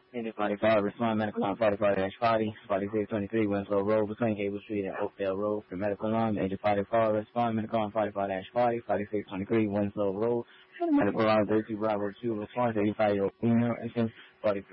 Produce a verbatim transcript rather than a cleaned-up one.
Engine forty-five, respond medical alarm forty-five dash forty, forty-six twenty-three Winslow Road between Cable Street and Oakdale Road for medical alarm. Engine forty-five, respond medical alarm forty-five dash forty, forty-six twenty-three Winslow Road for medical alarm thirty-two Bravo two, response eighty-five year old female, engine forty-three.